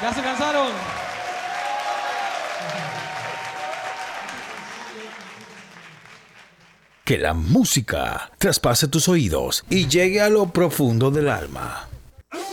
¿Ya se cansaron? Que la música traspase tus oídos y llegue a lo profundo del alma.